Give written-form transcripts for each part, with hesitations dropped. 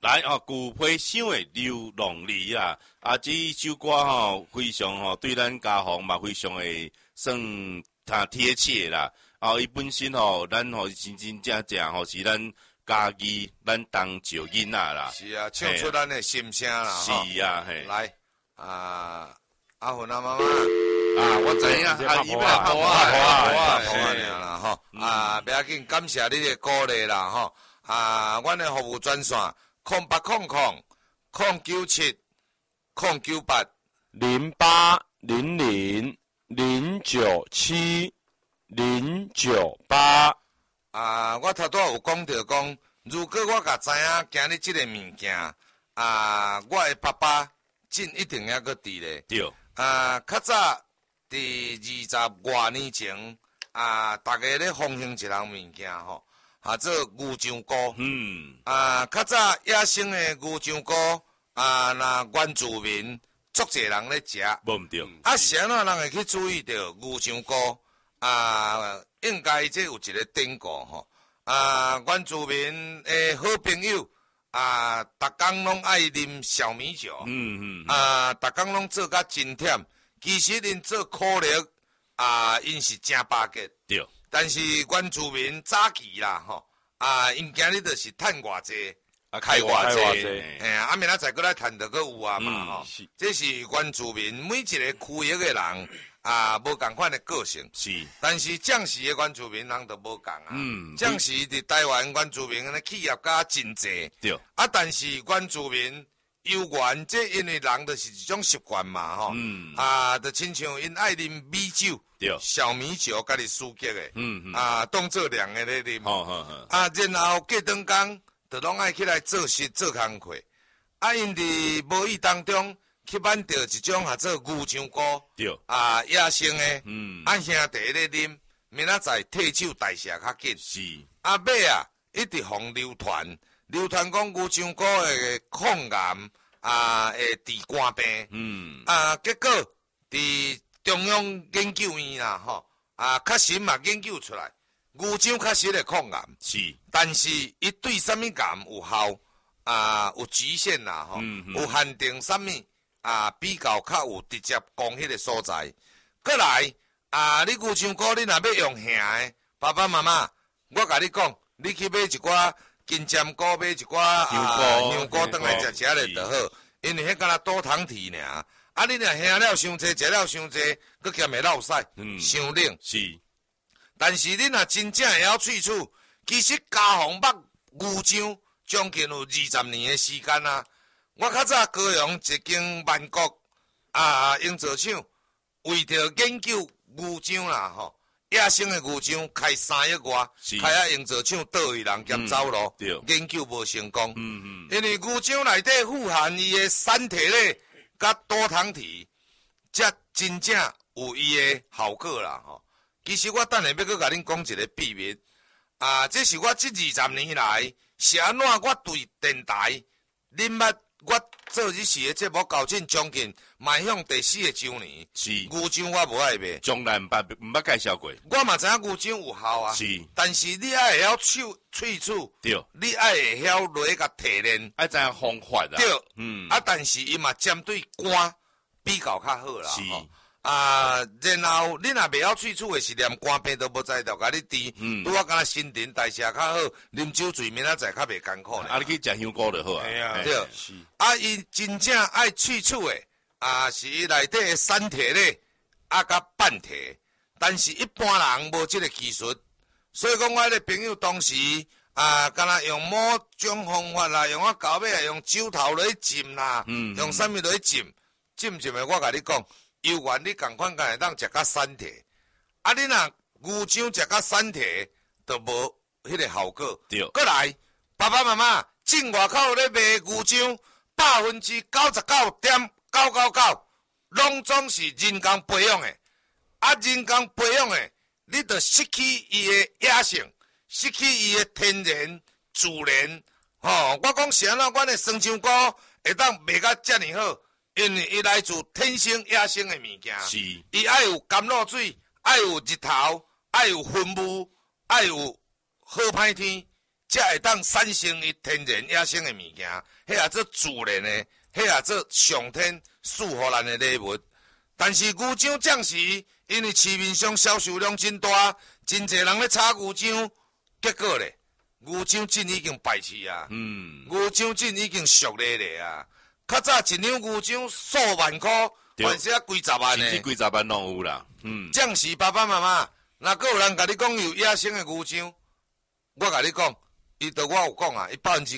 来哦，古批乡的流浪里啊，这首歌吼非常吼对咱家乡嘛非常的算贴切啦。伊本身吼，咱吼真正吼是咱家己咱当照囡仔啦。 是啊，唱出咱的心声啦。 是啊，嘿。 来阿芬啊妈妈。 我知影，伊要来好啊啦吼，不要紧，感谢你的鼓励啦吼，阮的服务专线 080009709708。 我头拄有讲到讲，如果我甲知影今日即个物件，我的爸爸真一定还阁伫咧。 对。 较早。伫20多年前，大家咧奉行一项物件吼，做牛肠菇。较早野生的牛肠菇，那原住民足侪人咧食。 无毋对。 是安怎人会去注意到牛肠菇？应该这有一个典故吼。原住民的好朋友，逐工拢爱啉小米酒。逐工拢做甲真忝。其实因做苦力，因是真巴结。 对。 但是原住民早期啦，吼，因今日就是趁偌济，开偌济，明仔载过来趁着阁有啊嘛，吼。这是原住民每一个区域的人，无共款的个性。 是。 但是将士的原住民人就无共啊。将士伫台湾原住民的企业家真济。 对。 但是原住民。游园，这因为人就是一种习惯嘛，吼，就亲像因爱啉米酒，小米酒，家己输结的，当做凉的咧啉，然后过顿工，就拢爱起来做事做工课，因伫无意当中去挽到一种做牛肠菇，野生的，兄弟咧啉，明仔载退休代谢较紧， 是， 尾一直互流传讲牛肠菇的抗癌。会治肝病，结果伫中央研究院啦，吼，确实嘛研究出来，牛肠确实会抗癌， 是， 但是伊对什么癌有效，有局限啦，吼，有限定什么，比较有直接讲迄个所在。过来，你牛肠菇你若要用杏的，爸爸妈妈，我甲你讲，你去买一寡。金针菇买一寡香菇，转来食咧就好，因为迄敢若多糖体尔。你若喝了伤济，食了伤济，佮兼会落屎，伤冷。 是， 但是你若真正会晓喙齿，其实家乡捌牛肠将近有20年的时间啊。我较早高雄一间万国营造厂，为着研究牛肠啦吼。野生的牛肠开3亿外，开营造厂倒位人兼走路，研究无成功。因为牛肠内底富含伊的产体咧，甲多糖体，才真正有伊的效果啦吼。其实我等下要阁甲恁讲一个秘密，这是我这20年来是安怎我对电台，恁捌我做日时的节目，到今将近迈向第4个周年。 是牛肠我无爱卖， 从来毋捌介绍过。 我嘛知影牛肠有效啊， 是， 但是你爱会晓喙齿， 对， 你爱会晓落去甲提炼， 爱知影方法啦。 对，但是伊嘛针对肝比较较好啦。 是。 然后你若袂晓喙齿的是连肝病都无知道，甲你治，拄我敢若新陈代谢较好，啉酒醉明仔载较袂艰苦咧。你去食香菇就好啊。 对，伊真正爱喙齿的，是伊内底的产体咧，甲半体，但是一般人无这个技术，所以讲我迄个朋友当时敢若用某种方法啦，用到尾用酒头落去浸啦，用啥物落去浸的，我甲你讲。游园你共款敢会当食甲产体，你若牛肠食甲产体，就无迄个效果。 对。 过来，爸爸妈妈，进外口咧卖牛肠，99.999%拢总是人工培养的。人工培养的，你着失去伊的野性，失去伊的天然自然。我讲是安怎，阮的酸肠菇会当卖甲遮尔好。因为伊来自天生野生的物件， 是， 伊爱有甘露水，爱有日头，爱有云雾，爱有好歹天， 才会当产生伊天然野生的物件，迄也做自然的，迄也做上天赐予咱的礼物。但是牛樟暂时因为市面上销售量真大，真侪人咧炒牛樟，结果咧，牛樟疹已经败去啊，牛樟疹已经俗咧咧啊。较早一两牛樟数万块，还是几十万呢？ 甚至几十万拢有啦。 暂时爸爸妈妈，若个有人甲你讲有野生的牛樟，我甲你讲，伊对我有讲啊，伊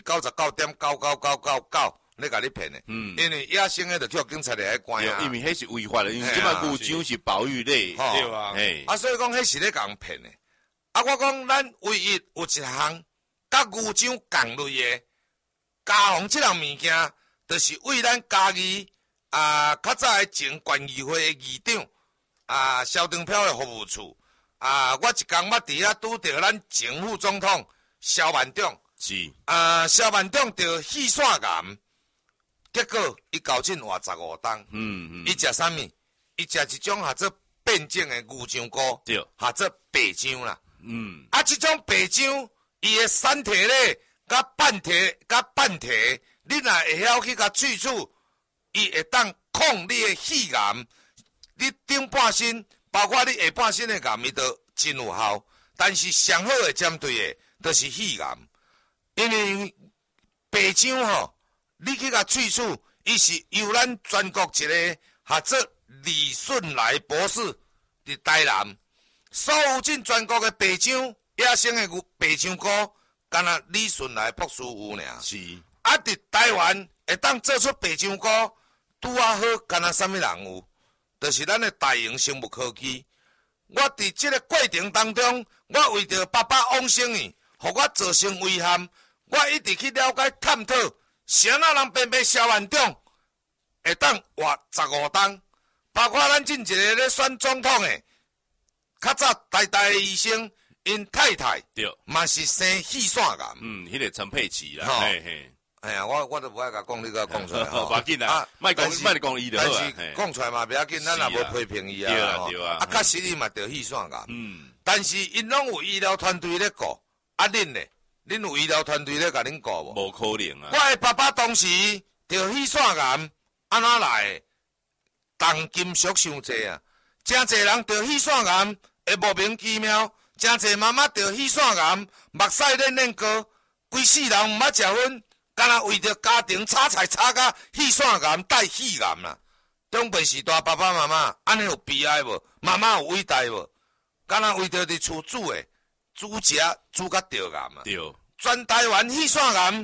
99.99999咧甲你骗的。因为野生的就叫警察来关啊。 因为迄是违法的，因为即摆牛樟是保育类， 对啊。 所以讲迄是咧甲人骗的。啊，我讲咱唯一有一项甲牛樟共类的加防即项物件，就是为咱家己较早的前县议会的议长萧长飘的服务处我一工捌伫遐拄着咱前副总统萧万长， 是萧万长着气腺癌，结果伊搞进活15冬，伊食啥物？伊食一种做变种的牛樟菇， 对， 做白樟啦。即种白樟，伊的产体咧，甲半体，你若会晓去甲萃取，伊会当抗你的肺癌，你顶半身，包括你下半身的癌，伊都真有效。但是上好的针对的，就是肺癌，因为白樟吼，你去甲萃取，伊是由咱全国一个做李顺来博士伫台南。所有进全国的白樟野生的白樟菇，敢若李顺来博士有尔。 是伫台湾会当做出白樟菇，拄好，敢若啥物人有？就是咱的大营生物科技。我伫即个过程当中，我为着爸爸往生去，互我造成遗憾，我一直去了解探讨，啥人偏萧万长会当活15冬，包括咱进一个咧选总统的。较早台的医生，因太太对， 嘛是生气腺癌。 迄个陈佩琪啦， 哎呀，我都无爱甲讲，你甲讲出来吼。 无要紧啦，莫讲伊就好啊。 但是讲出来嘛，不要紧，咱也无批评伊啊。 对啊。 确实伊嘛得气腺癌。但是因拢有医疗团队咧顾，恁咧，恁有医疗团队咧甲恁顾无？ 无可能啊。 我的爸爸当时得气腺癌，安怎来？重金属伤济啊！真侪人得气腺癌会莫名其妙，真侪妈妈得气腺癌，目屎练高，规世人毋捌食薰，干那为着家庭炒菜炒甲气腺癌带肺癌啦。中辈时代爸爸妈妈安尼有悲哀无？妈妈有伟大无？干那为着伫厝煮诶，煮食煮甲着癌啊！ 对， 全台湾气腺癌